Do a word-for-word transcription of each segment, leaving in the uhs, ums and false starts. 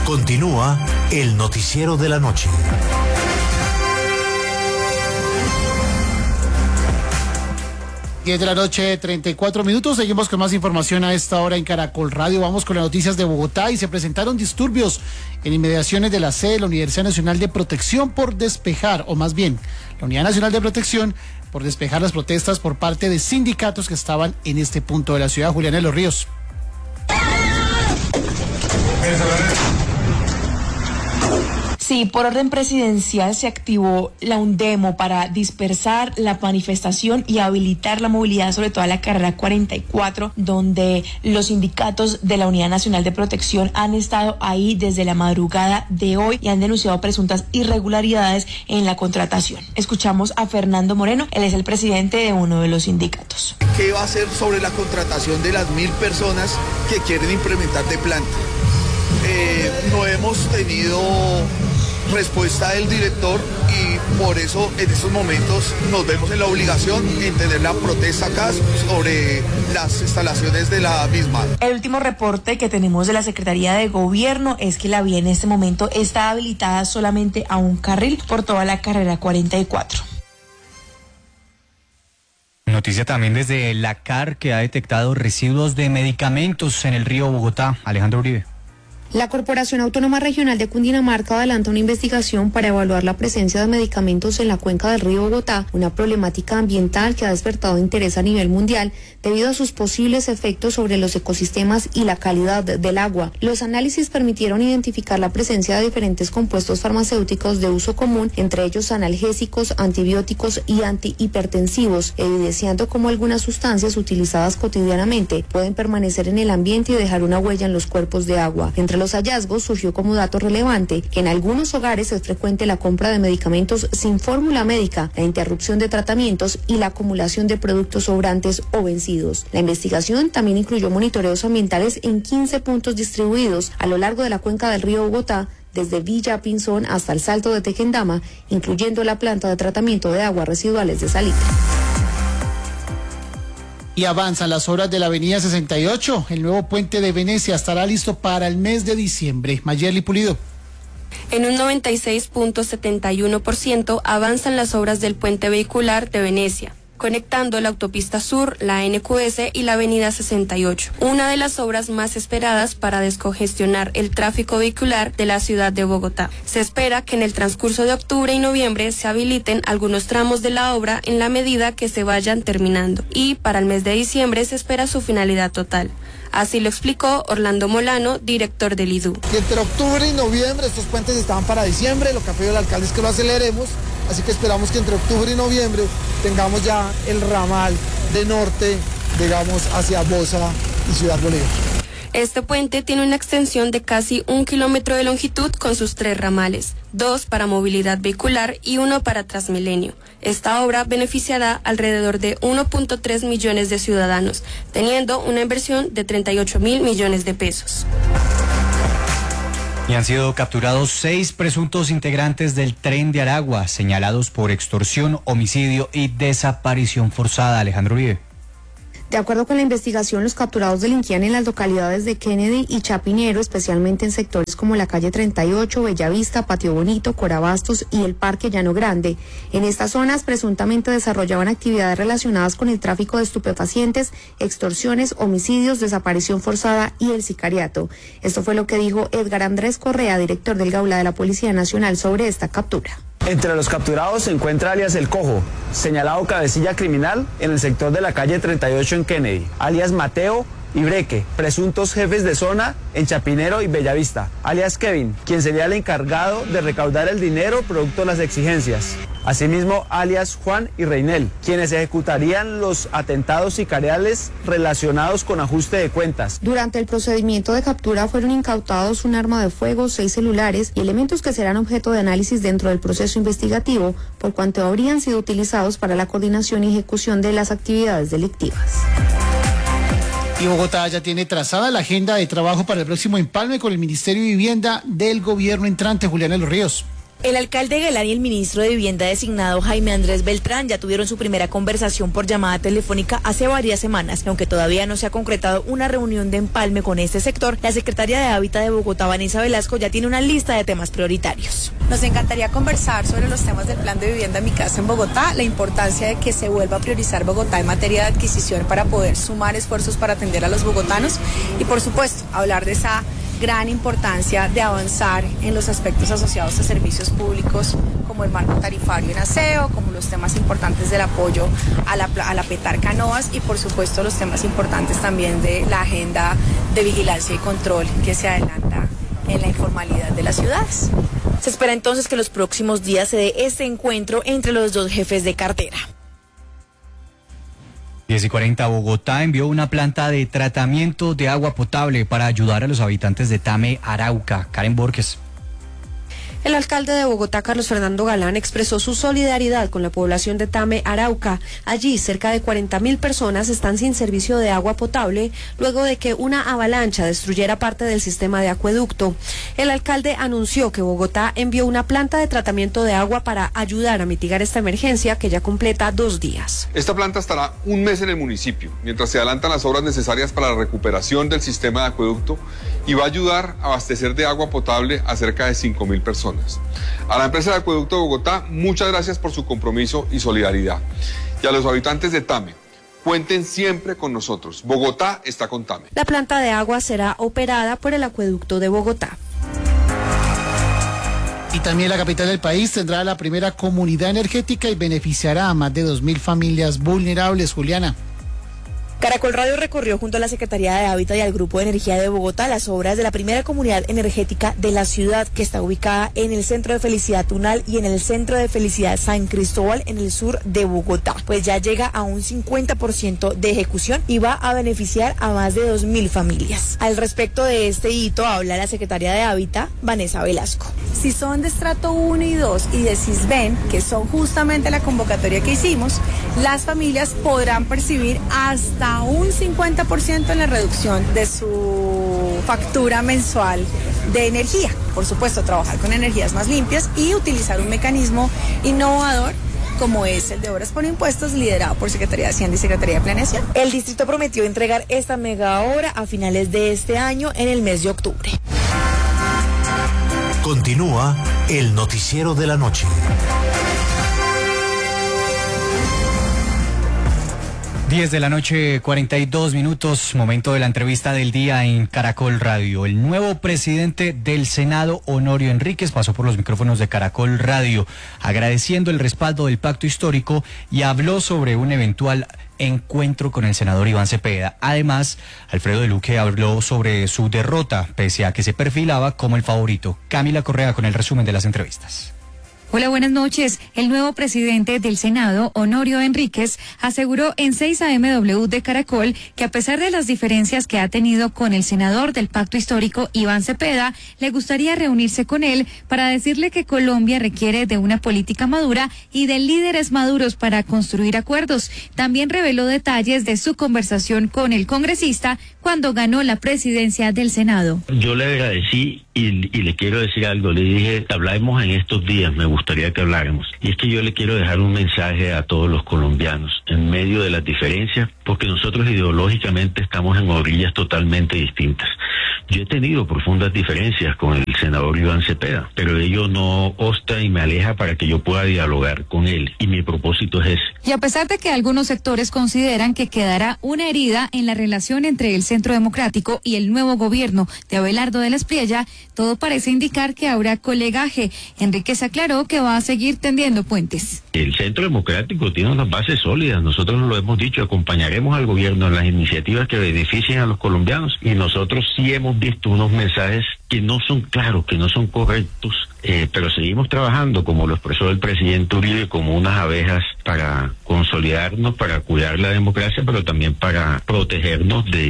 Continúa el noticiero de la noche. diez de la noche, treinta y cuatro minutos. Seguimos con más información a esta hora en Caracol Radio. Vamos con las noticias de Bogotá y se presentaron disturbios en inmediaciones de la sede de la Universidad Nacional de Protección por despejar, o más bien, la Unidad Nacional de Protección por despejar las protestas por parte de sindicatos que estaban en este punto de la ciudad. Julián de los Ríos. Sí, por orden presidencial se activó la UNDEMO para dispersar la manifestación y habilitar la movilidad sobre toda la carrera cuarenta y cuatro, donde los sindicatos de la Unidad Nacional de Protección han estado ahí desde la madrugada de hoy y han denunciado presuntas irregularidades en la contratación. Escuchamos a Fernando Moreno, él es el presidente de uno de los sindicatos. ¿Qué va a hacer sobre la contratación de las mil personas que quieren implementar de planta? Eh, no hemos tenido respuesta del director y por eso en estos momentos nos vemos en la obligación en tener la protesta acá sobre las instalaciones de la misma. El último reporte que tenemos de la Secretaría de Gobierno es que la vía en este momento está habilitada solamente a un carril por toda la carrera cuarenta y cuatro. Noticia también desde la C A R que ha detectado residuos de medicamentos en el río Bogotá. Alejandro Uribe. La Corporación Autónoma Regional de Cundinamarca adelanta una investigación para evaluar la presencia de medicamentos en la cuenca del río Bogotá, una problemática ambiental que ha despertado interés a nivel mundial debido a sus posibles efectos sobre los ecosistemas y la calidad del agua. Los análisis permitieron identificar la presencia de diferentes compuestos farmacéuticos de uso común, entre ellos analgésicos, antibióticos y antihipertensivos, evidenciando cómo algunas sustancias utilizadas cotidianamente pueden permanecer en el ambiente y dejar una huella en los cuerpos de agua. Entre los hallazgos surgió como dato relevante que en algunos hogares es frecuente la compra de medicamentos sin fórmula médica, la interrupción de tratamientos y la acumulación de productos sobrantes o vencidos. La investigación también incluyó monitoreos ambientales en quince puntos distribuidos a lo largo de la cuenca del río Bogotá, desde Villa Pinzón hasta el Salto de Tequendama, incluyendo la planta de tratamiento de aguas residuales de Salita. Y avanzan las obras de la avenida sesenta y ocho. El nuevo puente de Venecia estará listo para el mes de diciembre. Mayerly Pulido. En un noventa y seis punto setenta y uno por ciento avanzan las obras del puente vehicular de Venecia, conectando la autopista sur, la N Q S y la avenida sesenta y ocho, una de las obras más esperadas para descongestionar el tráfico vehicular de la ciudad de Bogotá. Se espera que en el transcurso de octubre y noviembre se habiliten algunos tramos de la obra en la medida que se vayan terminando, y para el mes de diciembre se espera su finalidad total. Así lo explicó Orlando Molano, director del I D U. Y entre octubre y noviembre estos puentes estaban para diciembre, lo que ha pedido el alcalde es que lo aceleremos, así que esperamos que entre octubre y noviembre tengamos ya el ramal de norte, digamos, hacia Bosa y Ciudad Bolívar. Este puente tiene una extensión de casi un kilómetro de longitud con sus tres ramales, dos para movilidad vehicular y uno para Transmilenio. Esta obra beneficiará alrededor de uno punto tres millones de ciudadanos, teniendo una inversión de treinta y ocho mil millones de pesos. Y han sido capturados seis presuntos integrantes del Tren de Aragua, señalados por extorsión, homicidio y desaparición forzada. Alejandro Uribe. De acuerdo con la investigación, los capturados delinquían en las localidades de Kennedy y Chapinero, especialmente en sectores como la calle treinta y ocho, Bellavista, Patio Bonito, Corabastos y el Parque Llano Grande. En estas zonas presuntamente desarrollaban actividades relacionadas con el tráfico de estupefacientes, extorsiones, homicidios, desaparición forzada y el sicariato. Esto fue lo que dijo Edgar Andrés Correa, director del Gaula de la Policía Nacional, sobre esta captura. Entre los capturados se encuentra alias El Cojo, señalado cabecilla criminal en el sector de la calle treinta y ocho en Kennedy, alias Mateo y Breque, presuntos jefes de zona en Chapinero y Bellavista, alias Kevin, quien sería el encargado de recaudar el dinero producto de las exigencias. Asimismo, alias Juan y Reinel, quienes ejecutarían los atentados sicariales relacionados con ajuste de cuentas. Durante el procedimiento de captura fueron incautados un arma de fuego, seis celulares y elementos que serán objeto de análisis dentro del proceso investigativo, por cuanto habrían sido utilizados para la coordinación y ejecución de las actividades delictivas. Y Bogotá ya tiene trazada la agenda de trabajo para el próximo empalme con el Ministerio de Vivienda del gobierno entrante. Julián de los Ríos. El alcalde Galán y el ministro de Vivienda designado Jaime Andrés Beltrán ya tuvieron su primera conversación por llamada telefónica hace varias semanas. Aunque todavía no se ha concretado una reunión de empalme con este sector, la secretaria de Hábitat de Bogotá, Vanessa Velasco, ya tiene una lista de temas prioritarios. Nos encantaría conversar sobre los temas del plan de vivienda Mi Casa en Bogotá, la importancia de que se vuelva a priorizar Bogotá en materia de adquisición para poder sumar esfuerzos para atender a los bogotanos y, por supuesto, hablar de esa gran importancia de avanzar en los aspectos asociados a servicios públicos como el marco tarifario en aseo, como los temas importantes del apoyo a la, a la Petar Canoas y por supuesto los temas importantes también de la agenda de vigilancia y control que se adelanta en la informalidad de las ciudades. Se espera entonces que en los próximos días se dé este encuentro entre los dos jefes de cartera. diez y cuarenta, Bogotá envió una planta de tratamiento de agua potable para ayudar a los habitantes de Tame, Arauca. Karen Borges. El alcalde de Bogotá, Carlos Fernando Galán, expresó su solidaridad con la población de Tame, Arauca. Allí, cerca de cuarenta mil personas están sin servicio de agua potable luego de que una avalancha destruyera parte del sistema de acueducto. El alcalde anunció que Bogotá envió una planta de tratamiento de agua para ayudar a mitigar esta emergencia que ya completa dos días. Esta planta estará un mes en el municipio, mientras se adelantan las obras necesarias para la recuperación del sistema de acueducto y va a ayudar a abastecer de agua potable a cerca de cinco mil personas. A la empresa de Acueducto de Bogotá, muchas gracias por su compromiso y solidaridad. Y a los habitantes de Tame, cuenten siempre con nosotros. Bogotá está con Tame. La planta de agua será operada por el Acueducto de Bogotá. Y también la capital del país tendrá la primera comunidad energética y beneficiará a más de dos mil familias vulnerables. Juliana. Caracol Radio recorrió junto a la Secretaría de Hábitat y al Grupo de Energía de Bogotá las obras de la primera comunidad energética de la ciudad, que está ubicada en el Centro de Felicidad Tunal y en el Centro de Felicidad San Cristóbal, en el sur de Bogotá. Pues ya llega a un cincuenta por ciento de ejecución y va a beneficiar a más de dos mil familias. Al respecto de este hito habla la Secretaria de Hábitat, Vanessa Velasco. Si son de estrato uno y dos y de Sisben, que son justamente la convocatoria que hicimos, las familias podrán percibir hasta un cincuenta por ciento en la reducción de su factura mensual de energía. Por supuesto, trabajar con energías más limpias y utilizar un mecanismo innovador como es el de obras por impuestos, liderado por Secretaría de Hacienda y Secretaría de Planeación. El distrito prometió entregar esta mega obra a finales de este año, en el mes de octubre. Continúa el noticiero de la noche. diez de la noche, cuarenta y dos minutos, momento de la entrevista del día en Caracol Radio. El nuevo presidente del Senado, Honorio Enríquez, pasó por los micrófonos de Caracol Radio, agradeciendo el respaldo del pacto histórico y habló sobre un eventual encuentro con el senador Iván Cepeda. Además, Alfredo de Luque habló sobre su derrota, pese a que se perfilaba como el favorito. Camila Correa con el resumen de las entrevistas. Hola, buenas noches. El nuevo presidente del Senado, Honorio Enríquez, aseguró en seis A M W de Caracol que a pesar de las diferencias que ha tenido con el senador del Pacto Histórico, Iván Cepeda, le gustaría reunirse con él para decirle que Colombia requiere de una política madura y de líderes maduros para construir acuerdos. También reveló detalles de su conversación con el congresista cuando ganó la presidencia del Senado. Yo le agradecí y, y le quiero decir algo. Le dije, hablamos en estos días, me gustaría que habláramos. Y es que yo le quiero dejar un mensaje a todos los colombianos en medio de las diferencias, porque nosotros ideológicamente estamos en orillas totalmente distintas. Yo he tenido profundas diferencias con el senador Iván Cepeda, pero ello no obsta y me aleja para que yo pueda dialogar con él, y mi propósito es ese. Y a pesar de que algunos sectores consideran que quedará una herida en la relación entre el Centro Democrático y el nuevo gobierno de Abelardo de la Espriella, todo parece indicar que habrá colegaje. Enríquez aclaró que va a seguir tendiendo puentes. El Centro Democrático tiene unas bases sólidas, nosotros lo hemos dicho, acompañaremos al gobierno en las iniciativas que beneficien a los colombianos, y nosotros sí hemos visto unos mensajes que no son claros, que no son correctos, eh, pero seguimos trabajando, como lo expresó el presidente Uribe, como unas abejas para consolidarnos, para cuidar la democracia, pero también para protegernos de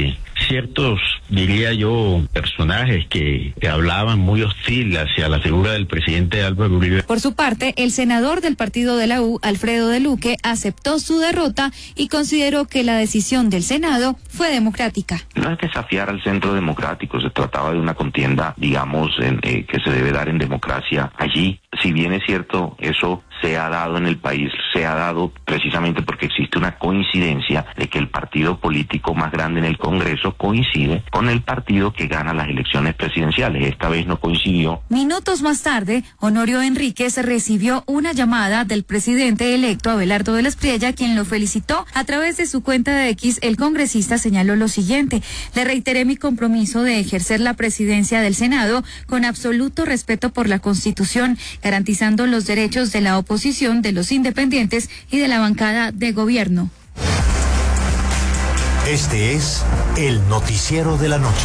ciertos, diría yo, personajes que, que hablaban muy hostil hacia la figura del presidente Álvaro Uribe. Por su parte, el senador del partido de la U, Alfredo de Luque, aceptó su derrota y consideró que la decisión del Senado fue democrática. No es desafiar al centro democrático, se trataba de una contienda, digamos, en, eh, que se debe dar en democracia allí. Si bien es cierto, eso se ha dado en el país, se ha dado precisamente porque existe una coincidencia de que el partido político más grande en el Congreso coincide con el partido que gana las elecciones presidenciales. Esta vez no coincidió. Minutos más tarde, Honorio Enríquez recibió una llamada del presidente electo Abelardo de la Espriella, quien lo felicitó. A través de su cuenta de X, el congresista señaló lo siguiente: le reiteré mi compromiso de ejercer la presidencia del Senado con absoluto respeto por la Constitución, garantizando los derechos de la oposición, de los independientes y de la bancada de gobierno. Este es el noticiero de la noche.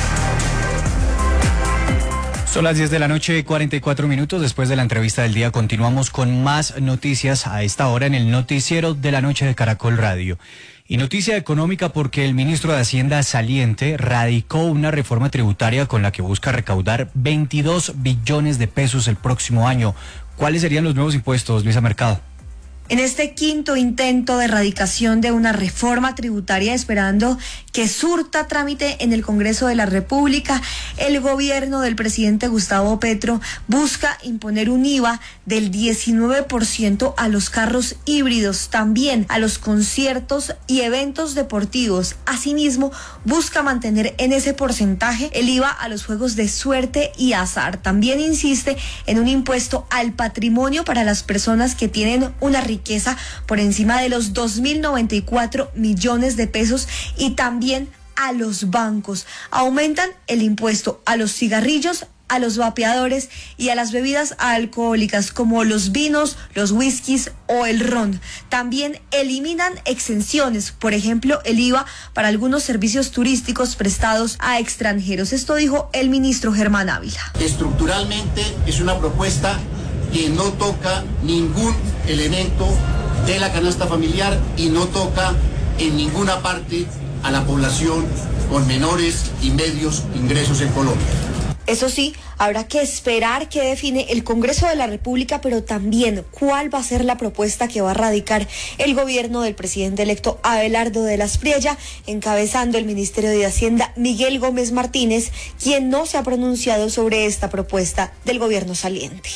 Son las diez de la noche, cuarenta y cuatro minutos. Después de la entrevista del día, continuamos con más noticias a esta hora en el noticiero de la noche de Caracol Radio. Y noticia económica porque el ministro de Hacienda saliente radicó una reforma tributaria con la que busca recaudar veintidós billones de pesos el próximo año. ¿Cuáles serían los nuevos impuestos, Luisa Mercado? En este quinto intento de erradicación de una reforma tributaria, esperando que surta trámite en el Congreso de la República, el gobierno del presidente Gustavo Petro busca imponer un I V A del diecinueve por ciento a los carros híbridos, también a los conciertos y eventos deportivos. Asimismo, busca mantener en ese porcentaje el I V A a los juegos de suerte y azar. También insiste en un impuesto al patrimonio para las personas que tienen una riqueza riqueza por encima de los dos mil noventa y cuatro millones de pesos, y también a los bancos. Aumentan el impuesto a los cigarrillos, a los vapeadores y a las bebidas alcohólicas como los vinos, los whiskies o el ron. También eliminan exenciones, por ejemplo, el I V A para algunos servicios turísticos prestados a extranjeros. Esto dijo el ministro Germán Ávila. Estructuralmente es una propuesta que no toca ningún elemento de la canasta familiar y no toca en ninguna parte a la población con menores y medios ingresos en Colombia. Eso sí, habrá que esperar qué define el Congreso de la República, pero también cuál va a ser la propuesta que va a radicar el gobierno del presidente electo Abelardo de la Espriella, encabezando el Ministerio de Hacienda Miguel Gómez Martínez, quien no se ha pronunciado sobre esta propuesta del gobierno saliente.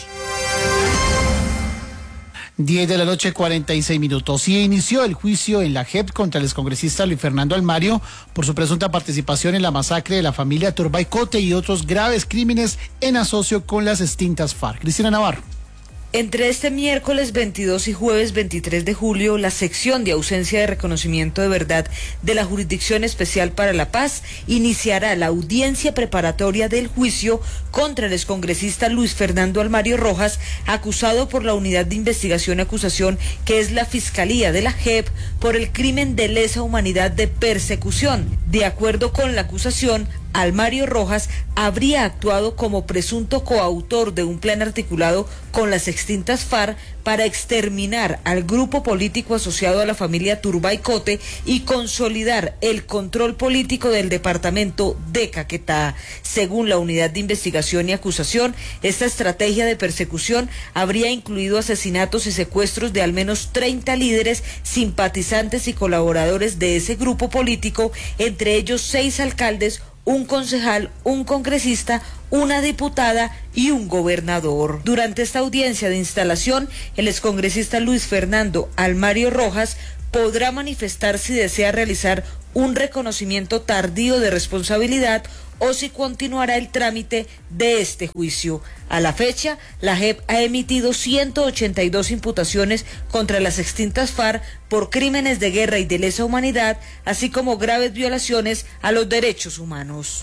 diez de la noche, cuarenta y seis minutos. Y inició el juicio en la J E P contra el excongresista Luis Fernando Almario por su presunta participación en la masacre de la familia Turbay Cote y otros graves crímenes en asocio con las extintas FARC. Cristina Navarro. Entre este miércoles veintidós y jueves veintitrés de julio, la sección de ausencia de reconocimiento de verdad de la Jurisdicción Especial para la Paz iniciará la audiencia preparatoria del juicio contra el excongresista Luis Fernando Almario Rojas, acusado por la Unidad de Investigación y Acusación, que es la Fiscalía de la J E P, por el crimen de lesa humanidad de persecución. De acuerdo con la acusación, Almario Rojas habría actuado como presunto coautor de un plan articulado con las extintas FARC para exterminar al grupo político asociado a la familia Turbay Cote y consolidar el control político del departamento de Caquetá. Según la Unidad de Investigación y Acusación, esta estrategia de persecución habría incluido asesinatos y secuestros de al menos treinta líderes, simpatizantes y colaboradores de ese grupo político, entre ellos seis alcaldes, un concejal, un congresista, una diputada y un gobernador. Durante esta audiencia de instalación, el excongresista Luis Fernando Almario Rojas podrá manifestar si desea realizar un reconocimiento tardío de responsabilidad o si continuará el trámite de este juicio. A la fecha, la J E P ha emitido ciento ochenta y dos imputaciones contra las extintas FARC por crímenes de guerra y de lesa humanidad, así como graves violaciones a los derechos humanos.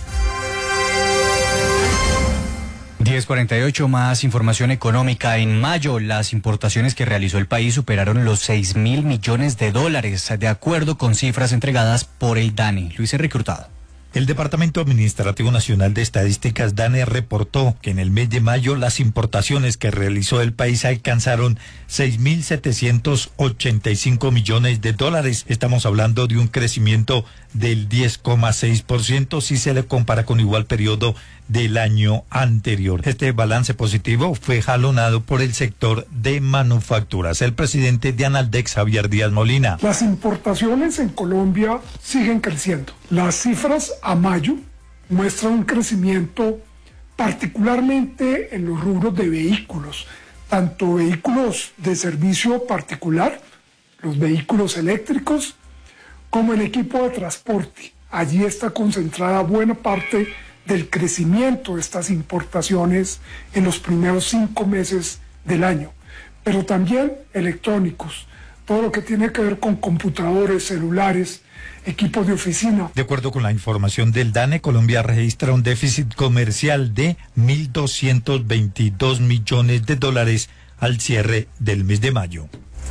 diez cuarenta y ocho, más información económica. En mayo, las importaciones que realizó el país superaron los seis mil millones de dólares, de acuerdo con cifras entregadas por el DANE. Luis Enrique Hurtado. El Departamento Administrativo Nacional de Estadísticas, DANE, reportó que en el mes de mayo las importaciones que realizó el país alcanzaron seis mil setecientos ochenta y cinco millones de dólares. Estamos hablando de un crecimiento del diez coma seis por ciento si se le compara con igual periodo del año anterior. Este balance positivo fue jalonado por el sector de manufacturas. El presidente de Analdex, Javier Díaz Molina. Las importaciones en Colombia siguen creciendo. Las cifras a mayo muestran un crecimiento particularmente en los rubros de vehículos, tanto vehículos de servicio particular, los vehículos eléctricos, como el equipo de transporte. Allí está concentrada buena parte del crecimiento de estas importaciones en los primeros cinco meses del año, pero también electrónicos, todo lo que tiene que ver con computadores, celulares, equipos de oficina. De acuerdo con la información del DANE, Colombia registra un déficit comercial de mil doscientos veintidós millones de dólares al cierre del mes de mayo.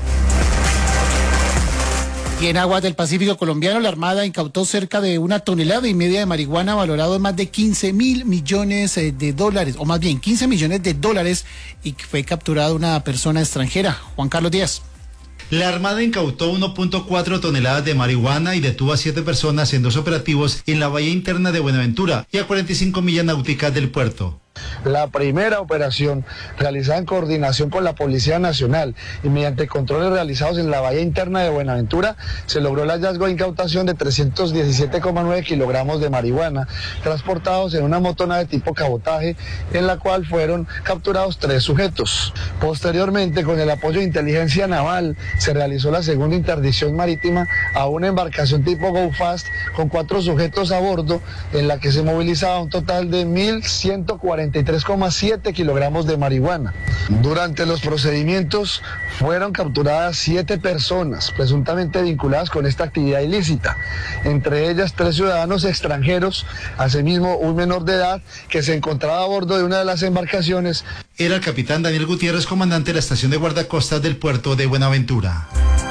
Y en aguas del Pacífico colombiano, la Armada incautó cerca de una tonelada y media de marihuana valorado en más de quince mil millones de dólares, o más bien quince millones de dólares, y fue capturada una persona extranjera. Juan Carlos Díaz. La Armada incautó uno punto cuatro toneladas de marihuana y detuvo a siete personas en dos operativos en la bahía interna de Buenaventura y a cuarenta y cinco millas náuticas del puerto. La primera operación realizada en coordinación con la Policía Nacional y mediante controles realizados en la bahía interna de Buenaventura se logró el hallazgo e incautación de trescientos diecisiete coma nueve kilogramos de marihuana transportados en una motonave tipo cabotaje, en la cual fueron capturados tres sujetos. Posteriormente, con el apoyo de inteligencia naval, se realizó la segunda interdicción marítima a una embarcación tipo Go Fast con cuatro sujetos a bordo, en la que se movilizaba un total de mil ciento cuarenta y tres coma siete kilogramos de marihuana. Durante los procedimientos fueron capturadas siete personas presuntamente vinculadas con esta actividad ilícita, entre ellas tres ciudadanos extranjeros, asimismo un menor de edad que se encontraba a bordo de una de las embarcaciones. Era el capitán Daniel Gutiérrez, comandante de la estación de guardacostas del puerto de Buenaventura.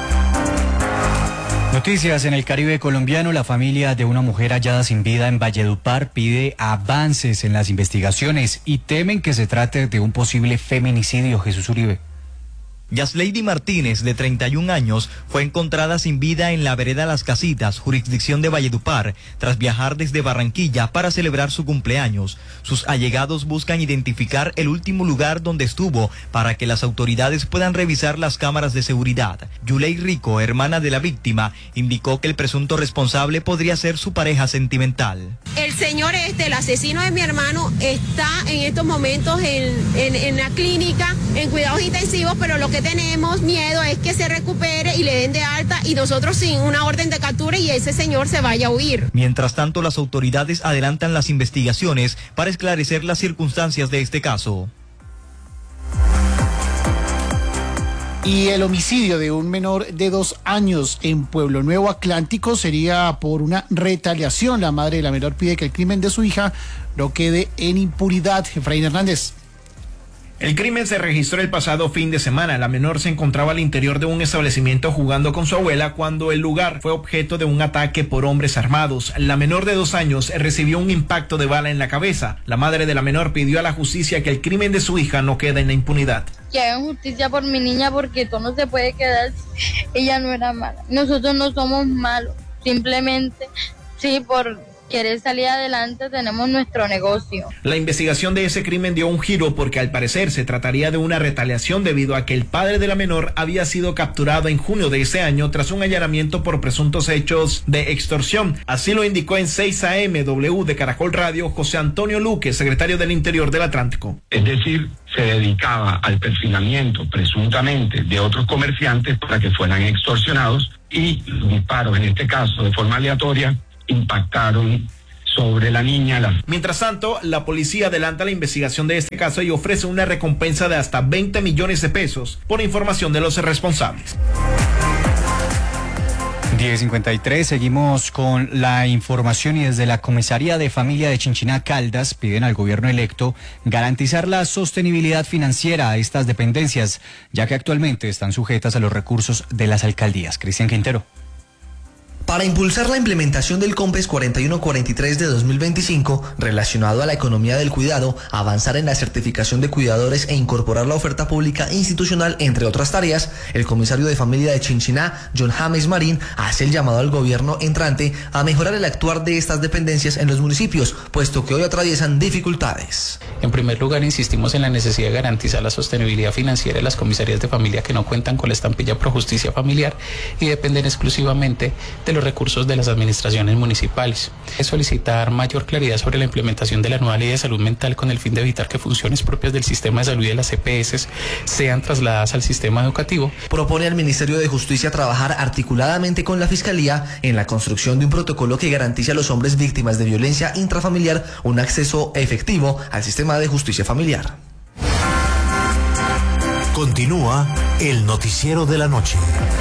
Noticias en el Caribe colombiano. La familia de una mujer hallada sin vida en Valledupar pide avances en las investigaciones y temen que se trate de un posible feminicidio. Jesús Uribe. Yasleidy Martínez, de treinta y un años, fue encontrada sin vida en la vereda Las Casitas, jurisdicción de Valledupar, tras viajar desde Barranquilla para celebrar su cumpleaños. Sus allegados buscan identificar el último lugar donde estuvo para que las autoridades puedan revisar las cámaras de seguridad. Yulei Rico, hermana de la víctima, indicó que el presunto responsable podría ser su pareja sentimental. El señor este, el asesino de mi hermano, está en estos momentos en, en, en la clínica, en cuidados intensivos, pero lo que tenemos miedo es que se recupere y le den de alta y nosotros sin una orden de captura y ese señor se vaya a huir. Mientras tanto, las autoridades adelantan las investigaciones para esclarecer las circunstancias de este caso. Y el homicidio de un menor de dos años en Pueblo Nuevo Atlántico sería por una retaliación. La madre de la menor pide que el crimen de su hija no quede en impunidad. Efraín Hernández. El crimen se registró el pasado fin de semana. La menor se encontraba al interior de un establecimiento jugando con su abuela cuando el lugar fue objeto de un ataque por hombres armados. La menor de dos años recibió un impacto de bala en la cabeza. La madre de la menor pidió a la justicia que el crimen de su hija no quede en la impunidad. Que hagan justicia por mi niña porque esto no se puede quedar. Ella no era mala. Nosotros no somos malos. Simplemente, sí, por querer salir adelante tenemos nuestro negocio. La investigación de ese crimen dio un giro porque al parecer se trataría de una retaliación debido a que el padre de la menor había sido capturado en junio de ese año tras un allanamiento por presuntos hechos de extorsión. Así lo indicó en seis A M W de Caracol Radio José Antonio Luque, secretario del Interior del Atlántico. Es decir, se dedicaba al perfilamiento presuntamente de otros comerciantes para que fueran extorsionados y los disparos, en este caso de forma aleatoria, impactaron sobre la niña. La... Mientras tanto, la policía adelanta la investigación de este caso y ofrece una recompensa de hasta veinte millones de pesos por información de los responsables. diez cincuenta y tres, seguimos con la información y desde la Comisaría de Familia de Chinchiná Caldas piden al gobierno electo garantizar la sostenibilidad financiera a estas dependencias, ya que actualmente están sujetas a los recursos de las alcaldías. Cristian Quintero. Para impulsar la implementación del COMPES cuarenta y uno cuarenta y tres de dos mil veinticinco, relacionado a la economía del cuidado, avanzar en la certificación de cuidadores e incorporar la oferta pública institucional, entre otras tareas, el comisario de familia de Chinchiná, John James Marín, hace el llamado al gobierno entrante a mejorar el actuar de estas dependencias en los municipios, puesto que hoy atraviesan dificultades. En primer lugar, insistimos en la necesidad de garantizar la sostenibilidad financiera de las comisarías de familia que no cuentan con la estampilla Pro Justicia Familiar y dependen exclusivamente de los recursos de las administraciones municipales. Es solicitar mayor claridad sobre la implementación de la nueva ley de salud mental con el fin de evitar que funciones propias del sistema de salud y de las E P S sean trasladadas al sistema educativo. Propone al Ministerio de Justicia trabajar articuladamente con la Fiscalía en la construcción de un protocolo que garantice a los hombres víctimas de violencia intrafamiliar un acceso efectivo al sistema de justicia familiar. Continúa el noticiero de la noche.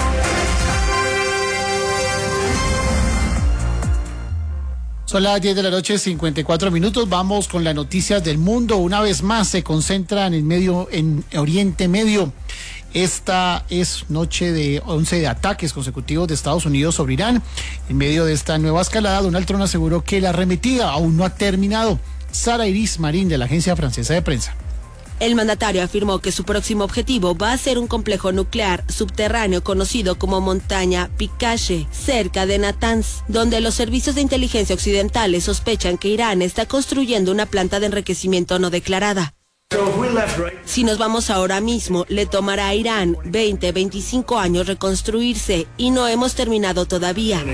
Son las diez de la noche, cincuenta y cuatro minutos. Vamos con las noticias del mundo. Una vez más se concentran en medio, en Oriente Medio. Esta es noche de once de ataques consecutivos de Estados Unidos sobre Irán. En medio de esta nueva escalada, Donald Trump aseguró que la arremetida aún no ha terminado. Sara Iris Marín, de la agencia francesa de prensa. El mandatario afirmó que su próximo objetivo va a ser un complejo nuclear subterráneo conocido como Montaña Picache, cerca de Natanz, donde los servicios de inteligencia occidentales sospechan que Irán está construyendo una planta de enriquecimiento no declarada. Si nos vamos ahora mismo, le tomará a Irán veinte, veinticinco años reconstruirse y no hemos terminado todavía.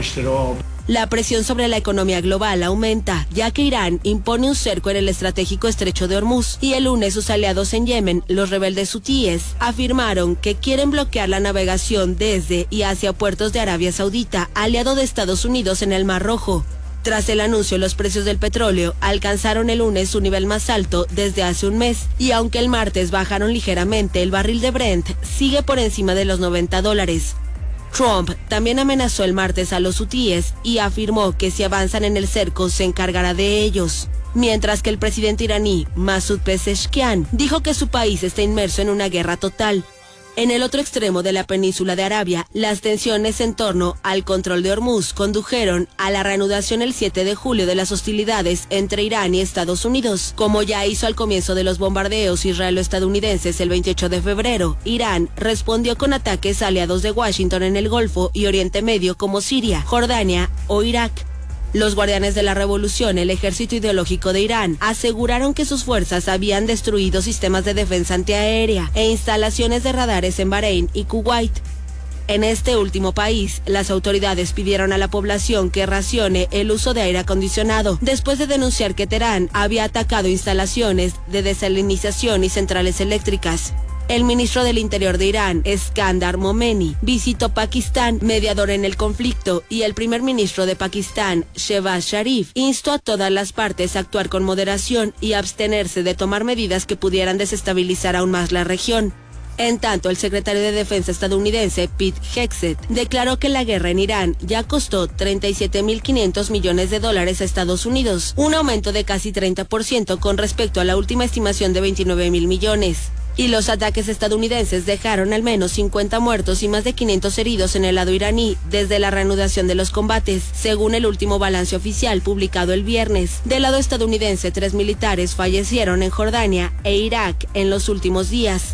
La presión sobre la economía global aumenta, ya que Irán impone un cerco en el estratégico estrecho de Hormuz y el lunes sus aliados en Yemen, los rebeldes hutíes, afirmaron que quieren bloquear la navegación desde y hacia puertos de Arabia Saudita, aliado de Estados Unidos en el Mar Rojo. Tras el anuncio, los precios del petróleo alcanzaron el lunes su nivel más alto desde hace un mes, y aunque el martes bajaron ligeramente, el barril de Brent sigue por encima de los noventa dólares. Trump también amenazó el martes a los hutíes y afirmó que si avanzan en el cerco se encargará de ellos. Mientras que el presidente iraní Masoud Pezeshkian dijo que su país está inmerso en una guerra total. En el otro extremo de la península de Arabia, las tensiones en torno al control de Hormuz condujeron a la reanudación el siete de julio de las hostilidades entre Irán y Estados Unidos. Como ya hizo al comienzo de los bombardeos israelo-estadounidenses el veintiocho de febrero, Irán respondió con ataques a aliados de Washington en el Golfo y Oriente Medio como Siria, Jordania o Irak. Los guardianes de la revolución, el ejército ideológico de Irán, aseguraron que sus fuerzas habían destruido sistemas de defensa antiaérea e instalaciones de radares en Bahrein y Kuwait. En este último país, las autoridades pidieron a la población que racione el uso de aire acondicionado, después de denunciar que Teherán había atacado instalaciones de desalinización y centrales eléctricas. El ministro del Interior de Irán, Eskandar Momeni, visitó Pakistán, mediador en el conflicto, y el primer ministro de Pakistán, Shehbaz Sharif, instó a todas las partes a actuar con moderación y abstenerse de tomar medidas que pudieran desestabilizar aún más la región. En tanto, el secretario de Defensa estadounidense, Pete Hegseth, declaró que la guerra en Irán ya costó treinta y siete mil quinientos millones de dólares a Estados Unidos, un aumento de casi treinta por ciento con respecto a la última estimación de veintinueve mil millones. Y los ataques estadounidenses dejaron al menos cincuenta muertos y más de quinientos heridos en el lado iraní desde la reanudación de los combates, según el último balance oficial publicado el viernes. Del lado estadounidense, tres militares fallecieron en Jordania e Irak en los últimos días.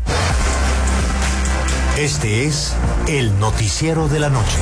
Este es el noticiero de la noche.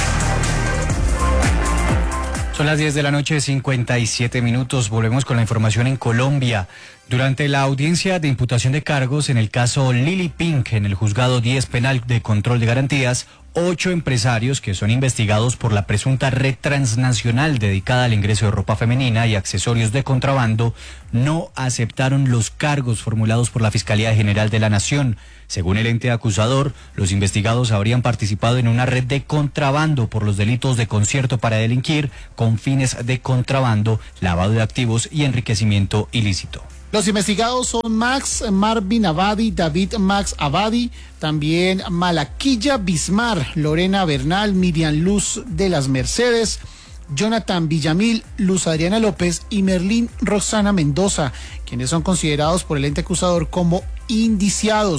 Son las diez de la noche, cincuenta y siete minutos. Volvemos con la información en Colombia. Durante la audiencia de imputación de cargos en el caso Lily Pink en el juzgado diez penal de control de garantías, ocho empresarios que son investigados por la presunta red transnacional dedicada al ingreso de ropa femenina y accesorios de contrabando no aceptaron los cargos formulados por la Fiscalía General de la Nación. Según el ente acusador, los investigados habrían participado en una red de contrabando por los delitos de concierto para delinquir con fines de contrabando, lavado de activos y enriquecimiento ilícito. Los investigados son Max Marvin Abadi, David Max Abadi, también Malaquilla Bismar, Lorena Bernal, Miriam Luz de las Mercedes, Jonathan Villamil, Luz Adriana López y Merlín Roxana Mendoza, quienes son considerados por el ente acusador como indiciados.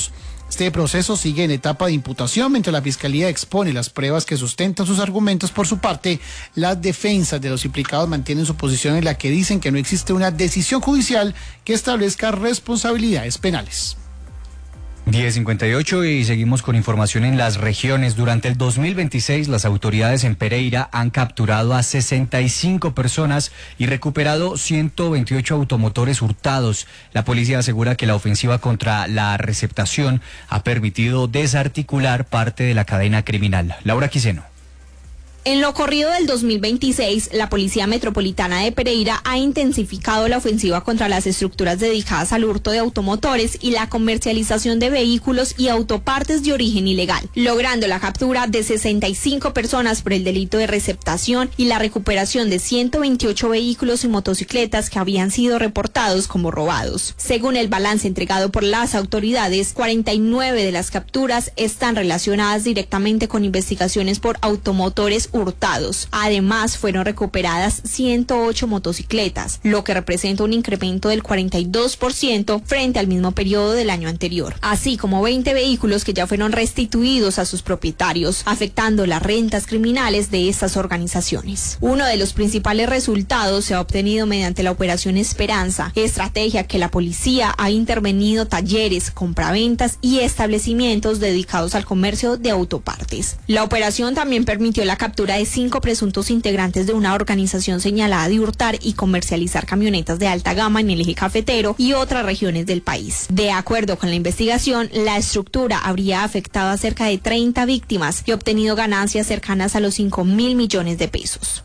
Este proceso sigue en etapa de imputación, mientras la Fiscalía expone las pruebas que sustentan sus argumentos. Por su parte, las defensas de los implicados mantienen su posición en la que dicen que no existe una decisión judicial que establezca responsabilidades penales. diez cincuenta y ocho y seguimos con información en las regiones. Durante el dos mil veintiséis, las autoridades en Pereira han capturado a sesenta y cinco personas y recuperado ciento veintiocho automotores hurtados. La policía asegura que la ofensiva contra la receptación ha permitido desarticular parte de la cadena criminal. Laura Quiseno. En lo corrido del dos mil veintiséis, la Policía Metropolitana de Pereira ha intensificado la ofensiva contra las estructuras dedicadas al hurto de automotores y la comercialización de vehículos y autopartes de origen ilegal, logrando la captura de sesenta y cinco personas por el delito de receptación y la recuperación de ciento veintiocho vehículos y motocicletas que habían sido reportados como robados. Según el balance entregado por las autoridades, cuarenta y nueve de las capturas están relacionadas directamente con investigaciones por automotores hurtados. Además, fueron recuperadas ciento ocho motocicletas, lo que representa un incremento del cuarenta y dos por ciento frente al mismo periodo del año anterior, así como veinte vehículos que ya fueron restituidos a sus propietarios, afectando las rentas criminales de estas organizaciones. Uno de los principales resultados se ha obtenido mediante la Operación Esperanza, estrategia que la policía ha intervenido talleres, compraventas y establecimientos dedicados al comercio de autopartes. La operación también permitió la captura de cinco presuntos integrantes de una organización señalada de hurtar y comercializar camionetas de alta gama en el eje cafetero y otras regiones del país. De acuerdo con la investigación, la estructura habría afectado a cerca de treinta víctimas y obtenido ganancias cercanas a los cinco mil millones de pesos.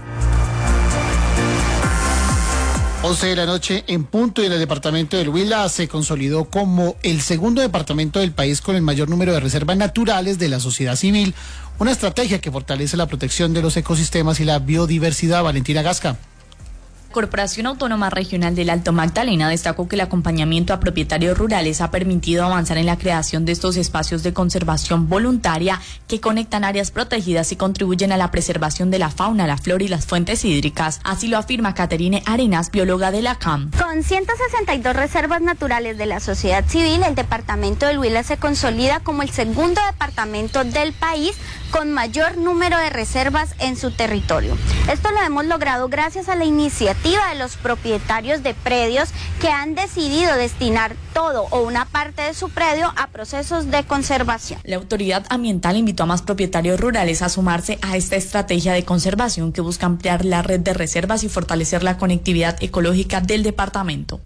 once de la noche en punto, y en el departamento del Huila se consolidó como el segundo departamento del país con el mayor número de reservas naturales de la sociedad civil, una estrategia que fortalece la protección de los ecosistemas y la biodiversidad. Valentina Gasca. Corporación Autónoma Regional del Alto Magdalena destacó que el acompañamiento a propietarios rurales ha permitido avanzar en la creación de estos espacios de conservación voluntaria que conectan áreas protegidas y contribuyen a la preservación de la fauna, la flora y las fuentes hídricas. Así lo afirma Caterine Arenas, bióloga de la C A M. Con ciento sesenta y dos reservas naturales de la sociedad civil, el departamento del Huila se consolida como el segundo departamento del país con mayor número de reservas en su territorio. Esto lo hemos logrado gracias a la iniciativa de los propietarios de predios que han decidido destinar todo o una parte de su predio a procesos de conservación. La autoridad ambiental invitó a más propietarios rurales a sumarse a esta estrategia de conservación que busca ampliar la red de reservas y fortalecer la conectividad ecológica del departamento.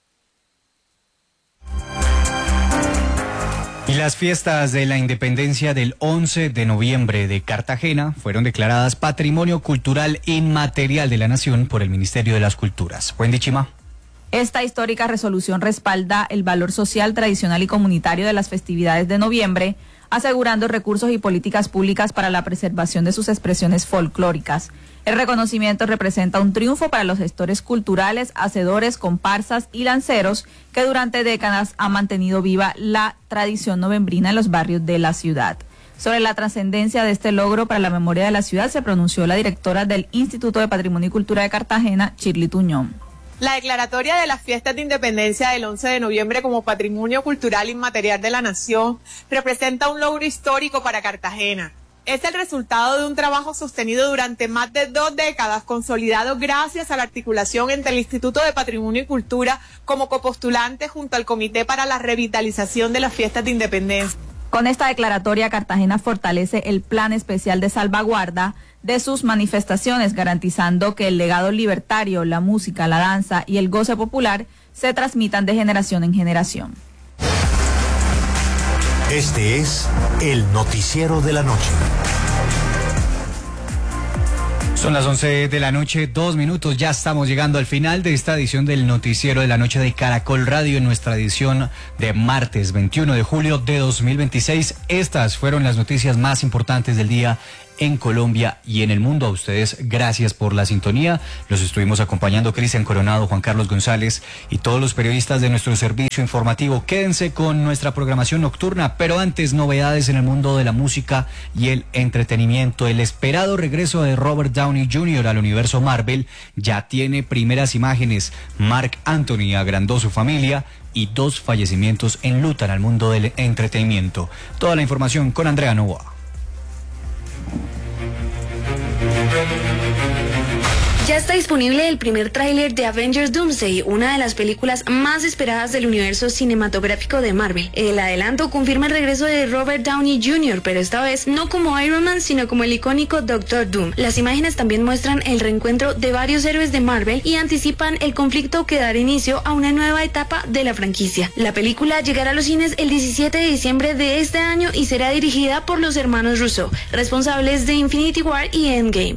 Y las fiestas de la independencia del once de noviembre de Cartagena fueron declaradas Patrimonio Cultural Inmaterial de la Nación por el Ministerio de las Culturas. Wendy Chima. Esta histórica resolución respalda el valor social, tradicional y comunitario de las festividades de noviembre, asegurando recursos y políticas públicas para la preservación de sus expresiones folclóricas. El reconocimiento representa un triunfo para los gestores culturales, hacedores, comparsas y lanceros que durante décadas han mantenido viva la tradición novembrina en los barrios de la ciudad. Sobre la trascendencia de este logro para la memoria de la ciudad se pronunció la directora del Instituto de Patrimonio y Cultura de Cartagena, Shirley Tuñón. La declaratoria de las fiestas de independencia del once de noviembre como Patrimonio Cultural Inmaterial de la Nación representa un logro histórico para Cartagena. Es el resultado de un trabajo sostenido durante más de dos décadas, consolidado gracias a la articulación entre el Instituto de Patrimonio y Cultura como copostulante junto al Comité para la Revitalización de las Fiestas de Independencia. Con esta declaratoria, Cartagena fortalece el plan especial de salvaguarda de sus manifestaciones, garantizando que el legado libertario, la música, la danza y el goce popular se transmitan de generación en generación. Este es el noticiero de la noche. Son las once de la noche, dos minutos. Ya estamos llegando al final de esta edición del noticiero de la noche de Caracol Radio, en nuestra edición de martes veintiuno de julio de dos mil veintiséis. Estas fueron las noticias más importantes del día en Colombia y en el mundo. A ustedes, gracias por la sintonía. Los estuvimos acompañando Cristian Coronado, Juan Carlos González y todos los periodistas de nuestro servicio informativo. Quédense con nuestra programación nocturna, pero antes, novedades en el mundo de la música y el entretenimiento. El esperado regreso de Robert Downey junior al universo Marvel ya tiene primeras imágenes. Marc Anthony agrandó su familia y dos fallecimientos enlutan al mundo del entretenimiento. Toda la información con Andrea Novoa. Ya está disponible el primer tráiler de Avengers Doomsday, una de las películas más esperadas del universo cinematográfico de Marvel. El adelanto confirma el regreso de Robert Downey junior, pero esta vez no como Iron Man, sino como el icónico Doctor Doom. Las imágenes también muestran el reencuentro de varios héroes de Marvel y anticipan el conflicto que dará inicio a una nueva etapa de la franquicia. La película llegará a los cines el diecisiete de diciembre de este año y será dirigida por los hermanos Russo, responsables de Infinity War y Endgame.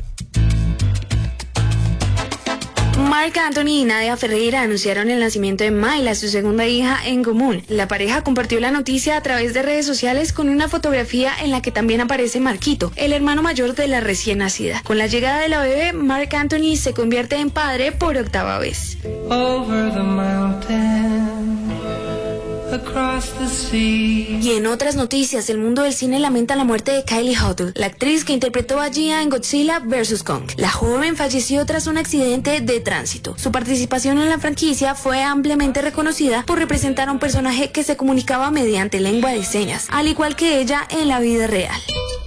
Marc Anthony y Nadia Ferreira anunciaron el nacimiento de Mayla, su segunda hija en común. La pareja compartió la noticia a través de redes sociales con una fotografía en la que también aparece Marquito, el hermano mayor de la recién nacida. Con la llegada de la bebé, Marc Anthony se convierte en padre por octava vez. Over the mountain, across the sea. Y en otras noticias, el mundo del cine lamenta la muerte de Kylie Hodel, la actriz que interpretó a Gia en Godzilla versus Kong. La joven falleció tras un accidente de tránsito. Su participación en la franquicia fue ampliamente reconocida por representar a un personaje que se comunicaba mediante lengua de señas, al igual que ella en la vida real.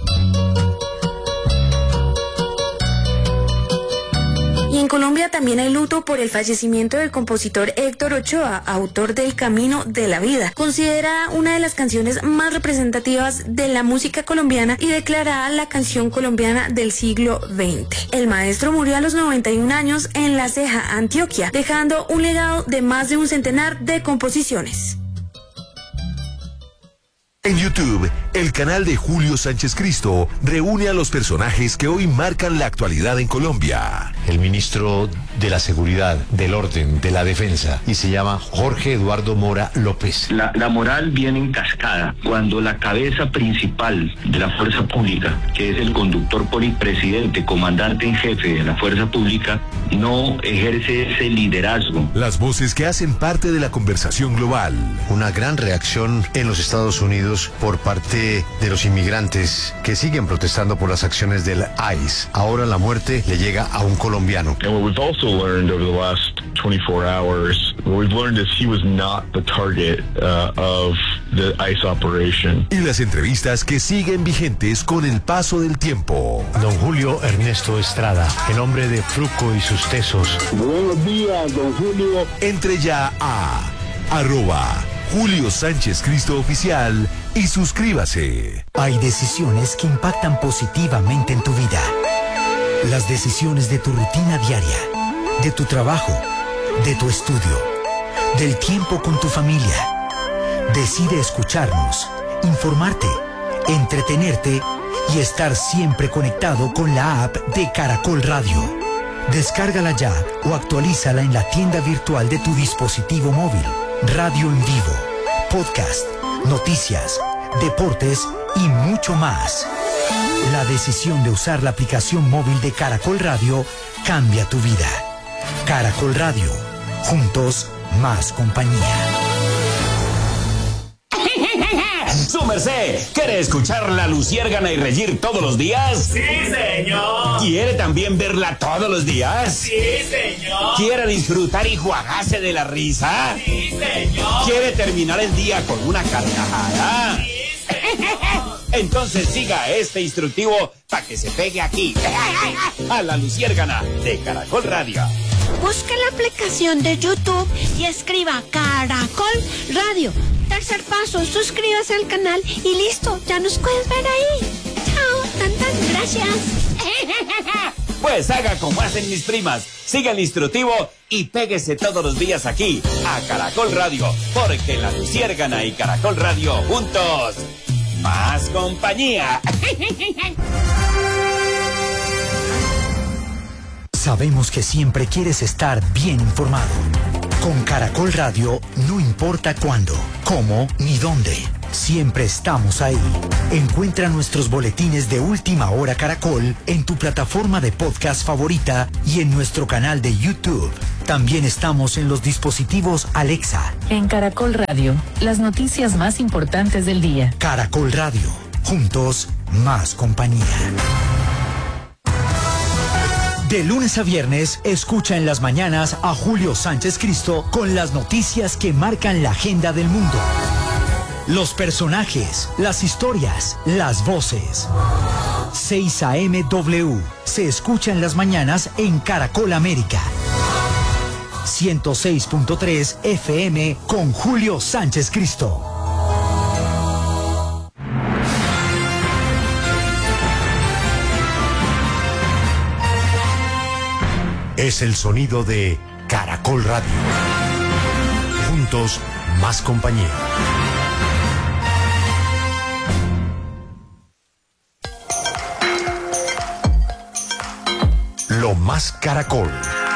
Y en Colombia también hay luto por el fallecimiento del compositor Héctor Ochoa, autor del Camino de la Vida, considerada una de las canciones más representativas de la música colombiana y declarada la canción colombiana del siglo veinte. El maestro murió a los noventa y un años en La Ceja, Antioquia, dejando un legado de más de un centenar de composiciones. En YouTube, el canal de Julio Sánchez Cristo reúne a los personajes que hoy marcan la actualidad en Colombia. El ministro de la Seguridad, del Orden, de la Defensa, y se llama Jorge Eduardo Mora López. La, la moral viene en cascada cuando la cabeza principal de la fuerza pública, que es el conductor polipresidente, comandante en jefe de la fuerza pública, no ejerce ese liderazgo. Las voces que hacen parte de la conversación global. Una gran reacción en los Estados Unidos por parte de los inmigrantes que siguen protestando por las acciones del I C E. Ahora la muerte le llega a un colombiano. And what we've also learned over the last twenty-four hours, what we've learned is he was not the target uh, of the I C E operation. Y las entrevistas que siguen vigentes con el paso del tiempo. Don Julio Ernesto Estrada, el hombre de Fruco y sus tesos. Buenos días, don Julio. Entre ya a arroba Julio Sánchez Cristo Oficial y suscríbase. Hay decisiones que impactan positivamente en tu vida. Las decisiones de tu rutina diaria, de tu trabajo, de tu estudio, del tiempo con tu familia. Decide escucharnos, informarte, entretenerte y estar siempre conectado con la app de Caracol Radio. Descárgala ya o actualízala en la tienda virtual de tu dispositivo móvil. Radio en vivo, podcast, noticias, deportes y mucho más. La decisión de usar la aplicación móvil de Caracol Radio cambia tu vida. Caracol Radio, juntos más compañía. ¡Su merced! ¿Quiere escuchar La Luciérgana y reír todos los días? ¡Sí, señor! ¿Quiere también verla todos los días? ¡Sí, señor! ¿Quiere disfrutar y jugarse de la risa? ¡Sí, señor! ¿Quiere terminar el día con una carcajada? ¡Sí, señor! Entonces siga este instructivo para que se pegue aquí, a La Luciérgana de Caracol Radio. Busque la aplicación de YouTube y escriba Caracol Radio. Tercer paso, suscríbase al canal y listo, ya nos puedes ver ahí. Chao, tantas gracias. Pues haga como hacen mis primas, siga el instructivo y péguese todos los días aquí, a Caracol Radio, porque La Luciérgana y Caracol Radio juntos, más compañía. Sabemos que siempre quieres estar bien informado. Con Caracol Radio, no importa cuándo, cómo ni dónde. Siempre estamos ahí. Encuentra nuestros boletines de Última Hora Caracol en tu plataforma de podcast favorita y en nuestro canal de YouTube. También estamos en los dispositivos Alexa. En Caracol Radio, las noticias más importantes del día. Caracol Radio. Juntos, más compañía. De lunes a viernes, escucha en las mañanas a Julio Sánchez Cristo con las noticias que marcan la agenda del mundo. Los personajes, las historias, las voces. seis A M W se escucha en las mañanas en Caracol América. ciento seis punto tres F M con Julio Sánchez Cristo. Es el sonido de Caracol Radio. Juntos, más compañía. Lo más Caracol.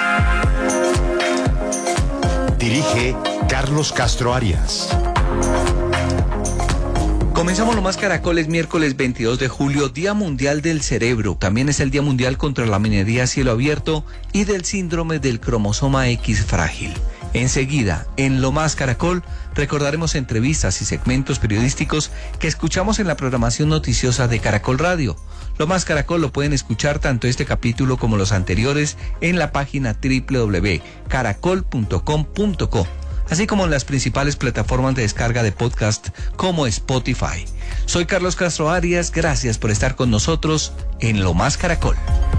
Dirige Carlos Castro Arias. Comenzamos Lo Más Caracol, es miércoles veintidós de julio, Día Mundial del Cerebro. También es el Día Mundial contra la Minería a Cielo Abierto y del síndrome del cromosoma X frágil. Enseguida, en Lo Más Caracol, recordaremos entrevistas y segmentos periodísticos que escuchamos en la programación noticiosa de Caracol Radio. Lo Más Caracol lo pueden escuchar tanto este capítulo como los anteriores en la página doble u doble u doble u punto caracol punto com punto co, así como en las principales plataformas de descarga de podcast como Spotify. Soy Carlos Castro Arias, gracias por estar con nosotros en Lo Más Caracol.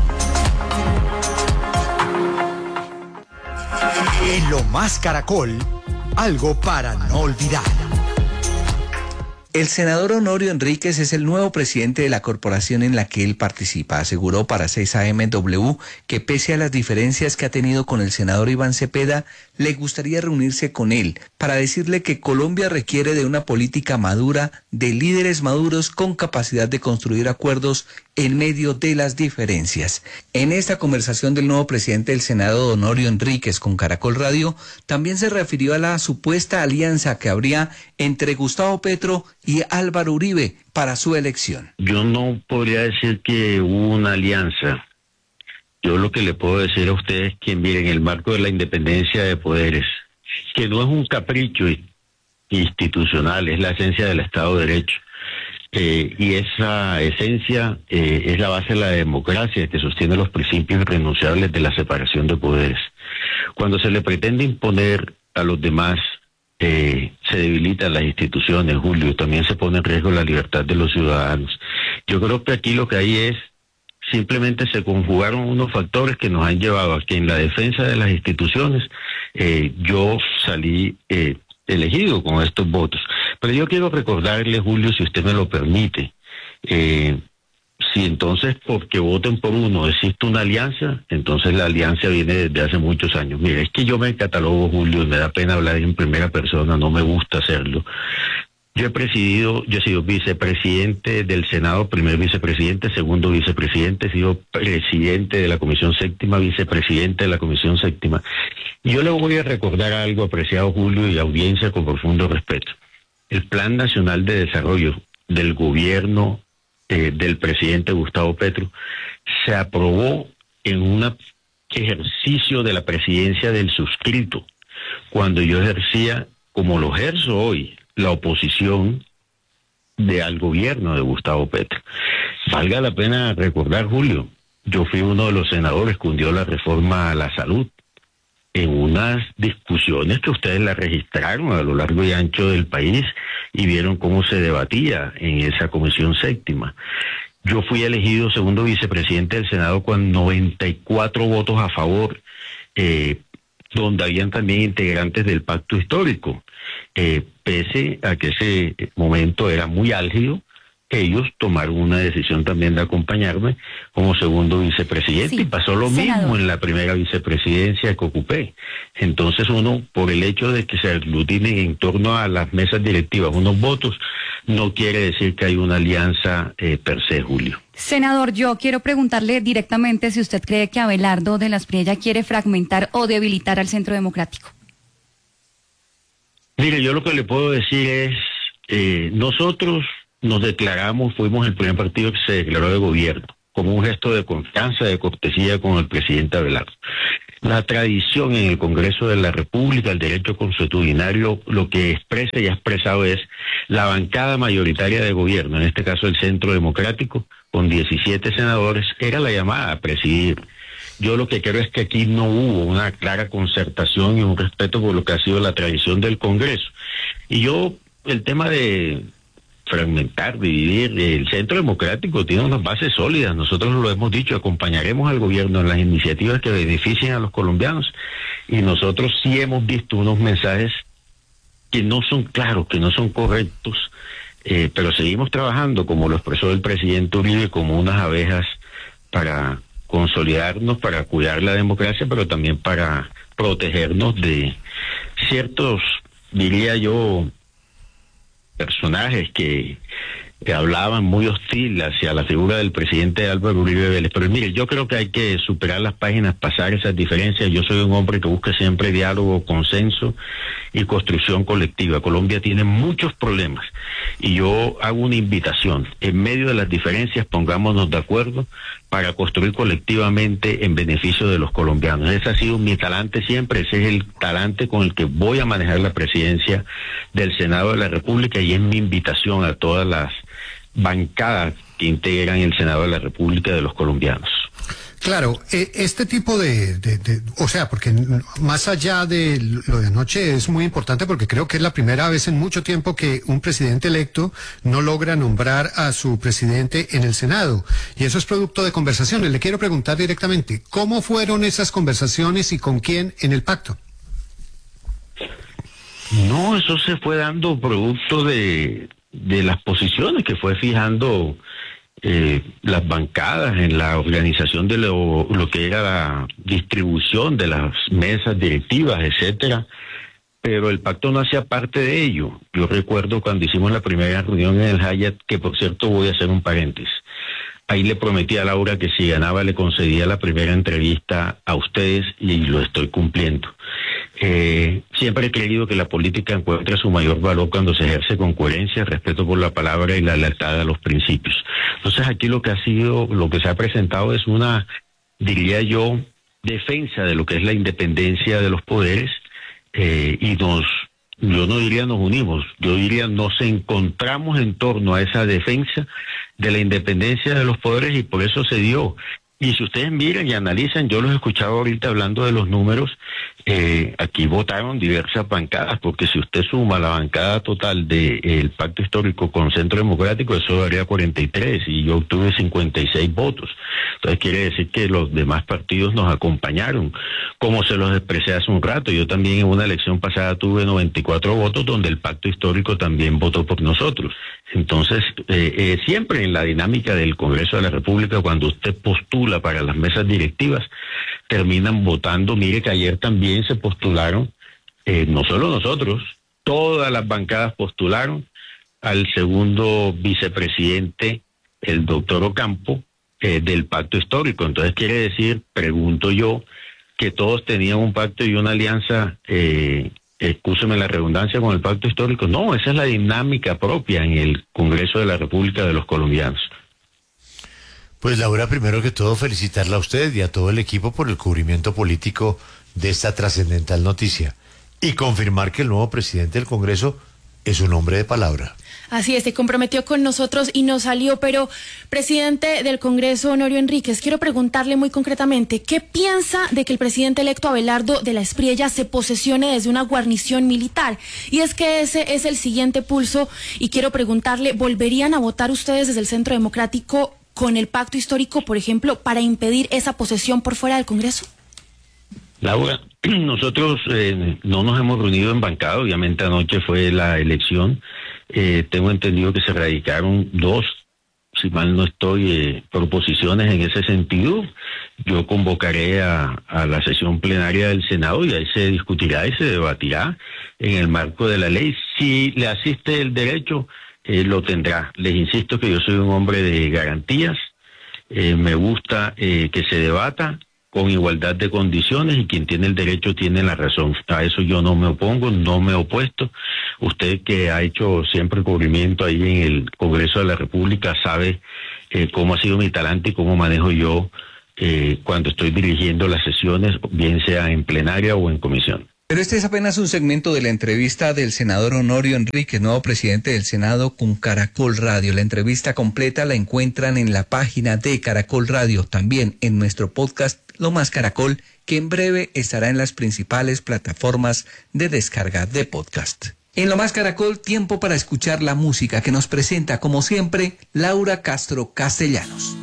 En Lo Más Caracol, algo para no olvidar. El senador Honorio Enríquez es el nuevo presidente de la corporación en la que él participa. Aseguró para seis A M W que pese a las diferencias que ha tenido con el senador Iván Cepeda, le gustaría reunirse con él para decirle que Colombia requiere de una política madura, de líderes maduros con capacidad de construir acuerdos en medio de las diferencias. En esta conversación del nuevo presidente del Senado, Honorio Enríquez, con Caracol Radio, también se refirió a la supuesta alianza que habría entre Gustavo Petro y Álvaro Uribe para su elección. Yo no podría decir que hubo una alianza. Yo lo que le puedo decir a ustedes es que, miren, el marco de la independencia de poderes, que no es un capricho institucional, es la esencia del Estado de Derecho. Eh, y esa esencia eh, es la base de la democracia que sostiene los principios irrenunciables de la separación de poderes. Cuando se le pretende imponer a los demás, eh, se debilitan las instituciones, Julio, y también se pone en riesgo la libertad de los ciudadanos. Yo creo que aquí lo que hay es, simplemente se conjugaron unos factores que nos han llevado a que en la defensa de las instituciones eh, yo salí eh, elegido con estos votos. Pero yo quiero recordarle, Julio, si usted me lo permite, eh, si entonces porque voten por uno existe una alianza, entonces la alianza viene desde hace muchos años. Mire, es que yo me catalogo, Julio, me da pena hablar en primera persona, no me gusta hacerlo. Yo he presidido, yo he sido vicepresidente del Senado, primer vicepresidente, segundo vicepresidente, he sido presidente de la Comisión Séptima, vicepresidente de la Comisión Séptima. Yo le voy a recordar algo, apreciado Julio y audiencia, con profundo respeto. El Plan Nacional de Desarrollo del gobierno eh, del presidente Gustavo Petro se aprobó en un ejercicio de la presidencia del suscrito, cuando yo ejercía, como lo ejerzo hoy, la oposición de al gobierno de Gustavo Petro. Valga la pena recordar, Julio, yo fui uno de los senadores que hundió la reforma a la salud en unas discusiones que ustedes la registraron a lo largo y ancho del país y vieron cómo se debatía en esa comisión séptima. Yo fui elegido segundo vicepresidente del Senado con noventa y cuatro votos a favor, eh, donde habían también integrantes del pacto histórico. Eh, pese a que ese momento era muy álgido, ellos tomaron una decisión también de acompañarme como segundo vicepresidente, sí, y pasó lo senador. mismo en la primera vicepresidencia que ocupé. Entonces uno, por el hecho de que se aglutinen en torno a las mesas directivas unos votos, no quiere decir que hay una alianza eh, per se, Julio. Senador, yo quiero preguntarle directamente si usted cree que Abelardo de la Espriella quiere fragmentar o debilitar al Centro Democrático. Mire, yo lo que le puedo decir es eh, nosotros nos declaramos, fuimos el primer partido que se declaró de gobierno, como un gesto de confianza, de cortesía con el presidente Abelardo. La tradición en el Congreso de la República, el derecho consuetudinario, lo que expresa y ha expresado es la bancada mayoritaria de gobierno, en este caso el Centro Democrático, con diecisiete senadores, era la llamada a presidir. Yo lo que creo es que aquí no hubo una clara concertación y un respeto por lo que ha sido la tradición del Congreso. Y yo, el tema de fragmentar, dividir, el Centro Democrático tiene unas bases sólidas, nosotros lo hemos dicho, acompañaremos al gobierno en las iniciativas que beneficien a los colombianos, y nosotros sí hemos visto unos mensajes que no son claros, que no son correctos, eh, pero seguimos trabajando, como lo expresó el presidente Uribe, como unas abejas para consolidarnos, para cuidar la democracia, pero también para protegernos de ciertos, diría yo, personajes que, que hablaban muy hostil hacia la figura del presidente Álvaro Uribe Vélez. Pero mire, yo creo que hay que superar las páginas, pasar esas diferencias. Yo soy un hombre que busca siempre diálogo, consenso y construcción colectiva. Colombia tiene muchos problemas y yo hago una invitación. En medio de las diferencias, pongámonos de acuerdo para construir colectivamente en beneficio de los colombianos. Ese ha sido mi talante siempre, ese es el talante con el que voy a manejar la presidencia del Senado de la República, y es mi invitación a todas las bancadas que integran el Senado de la República de los colombianos. Claro, eh, este tipo de, de, de, o sea, porque más allá de lo de anoche es muy importante, porque creo que es la primera vez en mucho tiempo que un presidente electo no logra nombrar a su presidente en el Senado, y eso es producto de conversaciones. Le quiero preguntar directamente, ¿cómo fueron esas conversaciones y con quién en el pacto? No, eso se fue dando producto de, de las posiciones que fue fijando Eh, las bancadas en la organización de lo, lo que era la distribución de las mesas directivas, etcétera, pero el pacto no hacía parte de ello. Yo recuerdo cuando hicimos la primera reunión en el Hyatt, que por cierto voy a hacer un paréntesis, ahí le prometí a Laura que si ganaba le concedía la primera entrevista a ustedes, y lo estoy cumpliendo. Eh, siempre he creído que la política encuentra su mayor valor cuando se ejerce con coherencia, respeto por la palabra y la lealtad a los principios. Entonces aquí lo que ha sido, lo que se ha presentado es una, diría yo, defensa de lo que es la independencia de los poderes, eh, y nos, yo no diría nos unimos, yo diría nos encontramos en torno a esa defensa de la independencia de los poderes, y por eso se dio. Y si ustedes miran y analizan, yo los escuchaba ahorita hablando de los números, eh, aquí votaron diversas bancadas, porque si usted suma la bancada total del de, Pacto Histórico con Centro Democrático, eso daría cuarenta y tres, y yo obtuve cincuenta y seis votos. Entonces quiere decir que los demás partidos nos acompañaron, como se los expresé hace un rato. Yo también en una elección pasada tuve noventa y cuatro votos, donde el Pacto Histórico también votó por nosotros. Entonces, eh, eh, siempre en la dinámica del Congreso de la República, cuando usted postula para las mesas directivas, terminan votando. Mire que ayer también se postularon, eh, no solo nosotros, todas las bancadas postularon al segundo vicepresidente, el doctor Ocampo, eh, del Pacto Histórico. Entonces quiere decir, pregunto yo, que todos tenían un pacto y una alianza, eh, excúseme la redundancia, con el Pacto Histórico. No, esa es la dinámica propia en el Congreso de la República de los colombianos. Pues Laura, primero que todo felicitarla a usted y a todo el equipo por el cubrimiento político de esta trascendental noticia, y confirmar que el nuevo presidente del Congreso es un hombre de palabra. Así es, se comprometió con nosotros y nos salió. Pero, presidente del Congreso, Honorio Enríquez, quiero preguntarle muy concretamente, ¿qué piensa de que el presidente electo Abelardo de la Espriella se posesione desde una guarnición militar? Y es que ese es el siguiente pulso, y quiero preguntarle, ¿volverían a votar ustedes desde el Centro Democrático con el Pacto Histórico, por ejemplo, para impedir esa posesión por fuera del Congreso? Laura, nosotros eh, no nos hemos reunido en bancada, obviamente anoche fue la elección, eh, tengo entendido que se radicaron dos, si mal no estoy, eh, proposiciones en ese sentido. Yo convocaré a, a la sesión plenaria del Senado y ahí se discutirá y se debatirá en el marco de la ley. Si le asiste el derecho, eh, lo tendrá. Les insisto que yo soy un hombre de garantías, eh, me gusta eh, que se debata con igualdad de condiciones, y quien tiene el derecho tiene la razón. A eso yo no me opongo, no me he opuesto, Usted que ha hecho siempre cubrimiento ahí en el Congreso de la República sabe eh, cómo ha sido mi talante y cómo manejo yo eh, cuando estoy dirigiendo las sesiones, bien sea en plenaria o en comisión. Pero este es apenas un segmento de la entrevista del senador Honorio Enríquez, nuevo presidente del Senado, con Caracol Radio. La entrevista completa la encuentran en la página de Caracol Radio, también en nuestro podcast Lo Más Caracol, que en breve estará en las principales plataformas de descarga de podcast. En Lo Más Caracol, tiempo para escuchar la música que nos presenta, como siempre, Laura Castro Castellanos.